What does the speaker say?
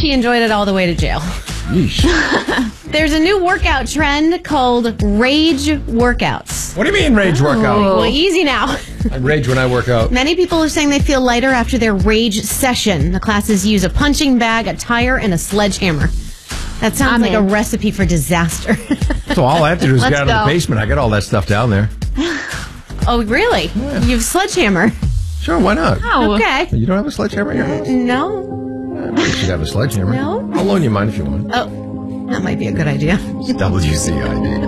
he enjoyed it all the way to jail. Yeesh. There's a new workout trend called rage workouts. What do you mean rage workout? Well, easy now. I rage when I work out. Many people are saying they feel lighter after their rage session. The classes use a punching bag, a tire, and a sledgehammer. That sounds like a recipe for disaster. So all I have to do is get out of the go. basement. I got all that stuff down there. Oh, really? Yeah. You have a sledgehammer? Sure, why not? Oh. Okay. You don't have a sledgehammer in your house? No? You should have a sledgehammer. No? I'll loan you mine if you want. Oh, that might be a good idea. It's WCID.